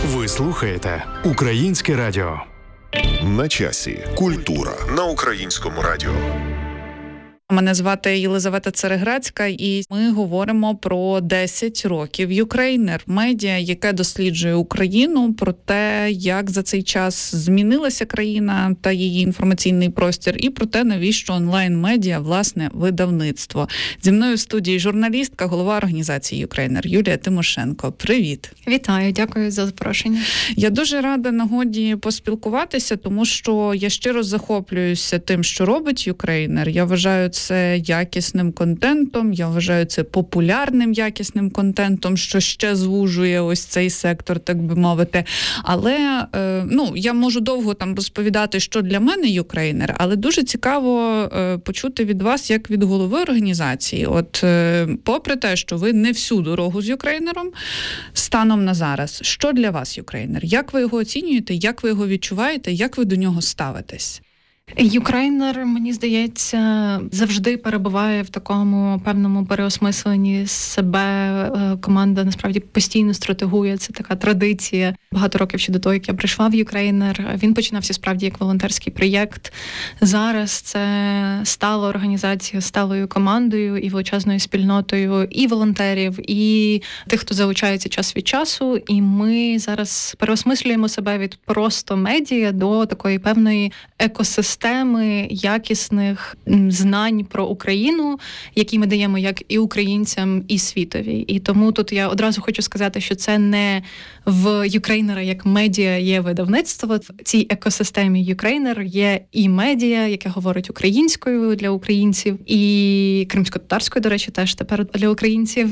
Ви слухаєте Українське радіо. На часі. Культура на Українському радіо. Мене звати Єлизавета Цереграцька, і ми говоримо про 10 років Юкрейнер, медіа, яке досліджує Україну, про те, як за цей час змінилася країна та її інформаційний простір, і про те, навіщо онлайн-медіа, власне, видавництво. Зі мною в студії журналістка, голова організації Юкрейнер Юлія Тимошенко. Привіт! Вітаю, дякую за запрошення. Я дуже рада нагоді поспілкуватися, тому що я щиро захоплююся тим, що робить Юкрейнер. Я вважаю це якісним контентом, я вважаю це популярним якісним контентом, що ще звужує ось цей сектор, так би мовити. Але, я можу довго там розповідати, що для мене Юкрейнер, але дуже цікаво почути від вас, як від голови організації. От, попри те, що ви не всю дорогу з Юкрейнером, станом на зараз, що для вас Юкрейнер? Як ви його оцінюєте, як ви його відчуваєте, як ви до нього ставитесь? Юкрейнер, мені здається, завжди перебуває в такому певному переосмисленні себе. Команда, насправді, постійно стратегує. Це така традиція. Багато років ще до того, як я прийшла в Юкрейнер, він починався справді як волонтерський проєкт. Зараз це стала організація з сталою командою і величезною спільнотою і волонтерів, і тих, хто залучається час від часу. І ми зараз переосмислюємо себе від просто медіа до такої певної екосистеми, якісних знань про Україну, які ми даємо як і українцям, і світові. І тому тут я одразу хочу сказати, що це не в Юкрейнера як медіа є видавництво. В цій екосистемі Юкрейнер є і медіа, яке говорить українською для українців, і кримськотатарською, до речі, теж тепер для українців,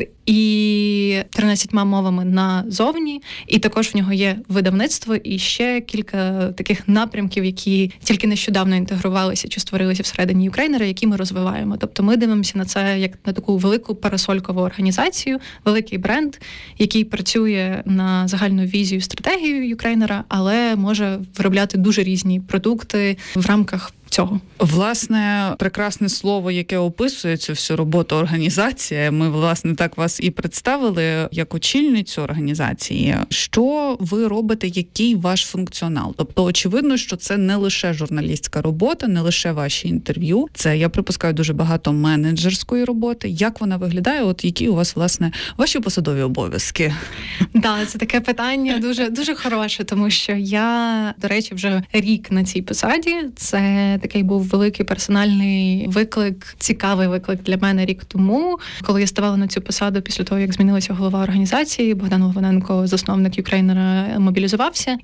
і 13 мовами назовні. І також в нього є видавництво і ще кілька таких напрямків, які тільки нещодавно інтегрувалися чи створилися всередині Юкрейнера, які ми розвиваємо. Тобто ми дивимося на це як на таку велику парасолькову організацію, великий бренд, який працює на загальну візію, стратегію Юкрейнера, але може виробляти дуже різні продукти в рамках цього. Власне, прекрасне слово, яке описує цю всю роботу організації. Ми, власне, так вас і представили як очільницю організації. Що ви робите, який ваш функціонал? Тобто, очевидно, що це не лише журналістська робота, не лише ваші інтерв'ю. Це, я припускаю, дуже багато менеджерської роботи. Як вона виглядає? От які у вас, власне, ваші посадові обов'язки? Так, це таке питання дуже, дуже хороше, тому що я, до речі, вже рік на цій посаді. Це такий був великий персональний виклик, цікавий виклик для мене рік тому, коли я ставала на цю посаду після того, як змінилася голова організації. Богдан Логвиненко, засновник Юкрейнера, мобілізувався.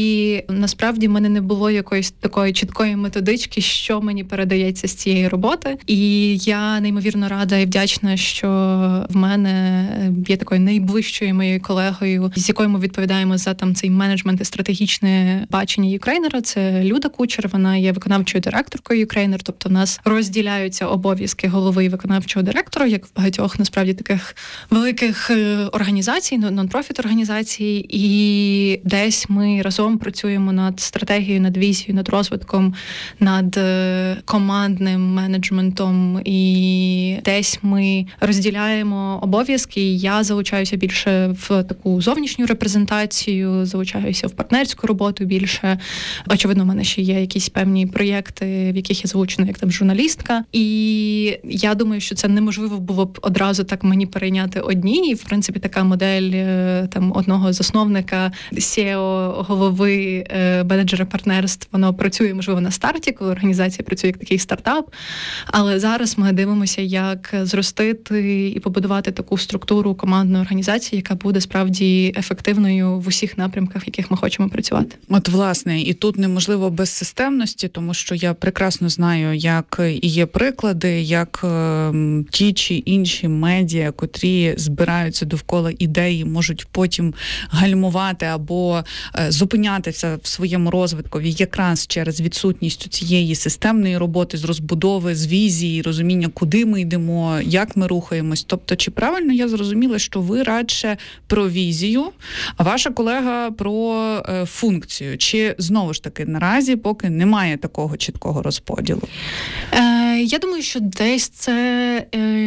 І насправді в мене не було якоїсь такої чіткої методички, що мені передається з цієї роботи. І я неймовірно рада і вдячна, що в мене є такою найближчою моєю колегою, з якою ми відповідаємо за там цей менеджмент і стратегічне бачення Юкрейнера. Це Люда Кучер, вона є виконавчою директоркою Юкрейнер, тобто в нас розділяються обов'язки голови і виконавчого директора, як в багатьох, насправді, таких великих організацій, нон-профіт організацій, і десь ми разом працюємо над стратегією, над візією, над розвитком, над командним менеджментом, і десь ми розділяємо обов'язки, і я залучаюся більше в таку зовнішню репрезентацію, залучаюся в партнерську роботу більше. Очевидно, в мене ще є якісь певні проєкти, в яких я залучена як там журналістка. І я думаю, що це неможливо було б одразу так мені перейняти одній. І, в принципі, така модель там одного засновника, CEO, голови, менеджера партнерств, воно працює, можливо, на старті, коли організація працює як такий стартап. Але зараз ми дивимося, як зростити і побудувати таку структуру командної організації, яка буде справді ефективною в усіх напрямках, в яких ми хочемо працювати. От, власне, і тут неможливо без системності, тому що я прекрасно знаю, як і є приклади, як ті чи інші медіа, котрі збираються довкола ідеї, можуть потім гальмувати або зупинятися в своєму розвиткові якраз через відсутність цієї системної роботи з розбудови, з візії, розуміння, куди ми йдемо, як ми рухаємось. Тобто, чи правильно я зрозуміла, що ви радше про візію, а ваша колега про функцію? Чи, знову ж таки, наразі поки немає такого чіткого розподілу? Я думаю, що десь це